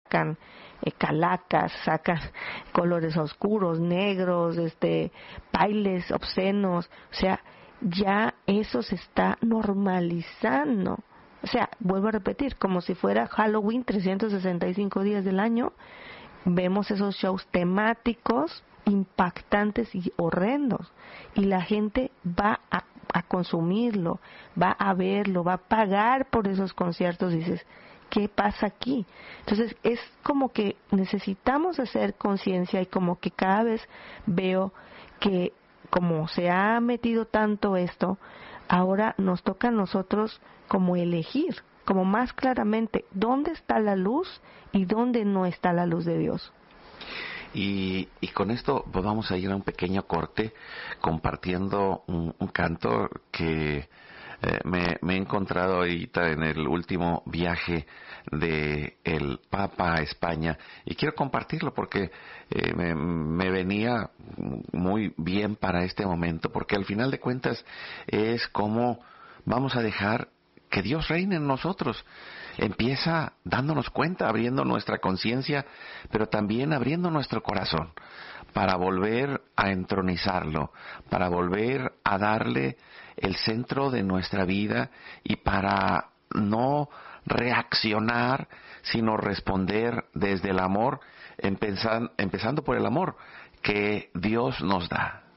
sacan calacas, sacan colores oscuros, negros, bailes obscenos, o sea, ya eso se está normalizando. O sea, vuelvo a repetir, como si fuera Halloween 365 días del año, vemos esos shows temáticos impactantes y horrendos, y la gente va a consumirlo, va a verlo, va a pagar por esos conciertos. Dices, ¿qué pasa aquí? Entonces es como que necesitamos hacer conciencia, y como que cada vez veo que como se ha metido tanto esto, ahora nos toca a nosotros como elegir, como más claramente, dónde está la luz y dónde no está la luz de Dios. Y con esto pues vamos a ir a un pequeño corte compartiendo un canto que me he encontrado ahorita en el último viaje de el Papa a España, y quiero compartirlo porque me venía muy bien para este momento, porque al final de cuentas es como vamos a dejar que Dios reine en nosotros. Empieza dándonos cuenta, abriendo nuestra conciencia, pero también abriendo nuestro corazón para volver a entronizarlo, para volver a darle el centro de nuestra vida, y para no reaccionar, sino responder desde el amor, empezando por el amor que Dios nos da.